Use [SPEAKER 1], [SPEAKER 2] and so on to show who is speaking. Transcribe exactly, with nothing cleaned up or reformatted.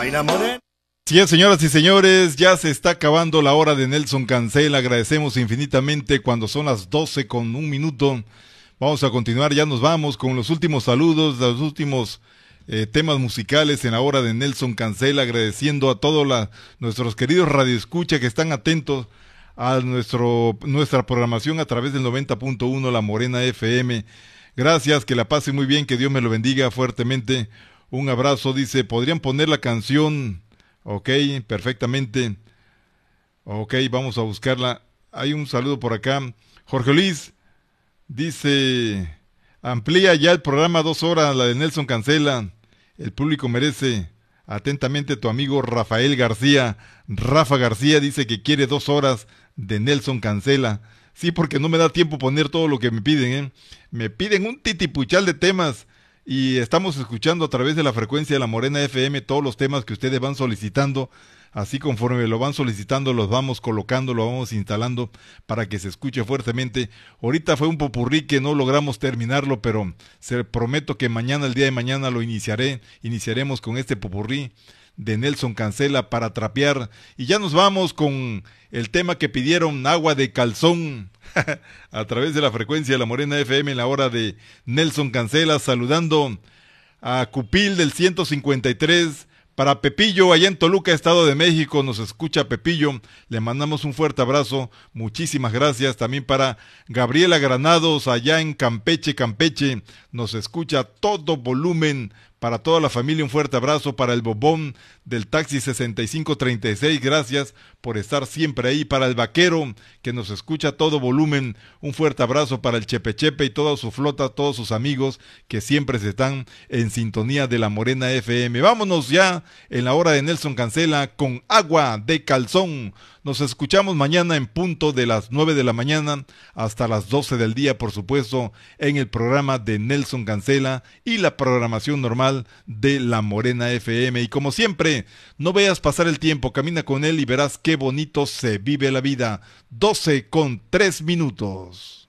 [SPEAKER 1] Jaina Morena.
[SPEAKER 2] Sí, señoras y señores, ya se está acabando la hora de Nelson Cancel. Agradecemos infinitamente cuando son las doce con un minuto. Vamos a continuar, ya nos vamos con los últimos saludos, los últimos eh, temas musicales en la hora de Nelson Cancel, agradeciendo a todos la, nuestros queridos radioescucha que están atentos a nuestro, nuestra programación a través del noventa punto uno La Morena F M. Gracias, que la pase muy bien, que Dios me lo bendiga fuertemente. Un abrazo, dice, ¿podrían poner la canción? Ok, perfectamente. Ok, vamos a buscarla. Hay un saludo por acá. Jorge Luis dice, amplía ya el programa dos horas, la de Nelson Cancela. El público merece. Atentamente tu amigo Rafael García. Rafa García dice que quiere dos horas de Nelson Cancela. Sí, porque no me da tiempo poner todo lo que me piden, ¿eh? Me piden un titipuchal de temas. Y estamos escuchando a través de la frecuencia de La Morena F M todos los temas que ustedes van solicitando. Así conforme lo van solicitando, los vamos colocando, lo vamos instalando para que se escuche fuertemente. Ahorita fue un popurrí que no logramos terminarlo, pero se prometo que mañana, el día de mañana, lo iniciaré. Iniciaremos con este popurrí de Nelson Cancela para trapear. Y ya nos vamos con el tema que pidieron, Agua de Calzón, a través de la frecuencia de La Morena F M en la hora de Nelson Cancela, saludando a Cupil del ciento cincuenta y tres, para Pepillo allá en Toluca, Estado de México, nos escucha Pepillo, le mandamos un fuerte abrazo, muchísimas gracias. También para Gabriela Granados allá en Campeche, Campeche, nos escucha a todo volumen. Para toda la familia un fuerte abrazo, para el Bobón del taxi sesenta y cinco treinta y seis, gracias por estar siempre ahí. Para el Vaquero que nos escucha a todo volumen, un fuerte abrazo. Para el Chepe Chepe y toda su flota, todos sus amigos que siempre se están en sintonía de La Morena F M. Vámonos ya en la hora de Nelson Cancela con Agua de Calzón. Nos escuchamos mañana en punto de las nueve de la mañana hasta las doce del día, por supuesto, en el programa de Nelson Cancela y la programación normal de La Morena F M. Y como siempre, no veas pasar el tiempo, camina con él y verás qué bonito se vive la vida. doce con tres minutos.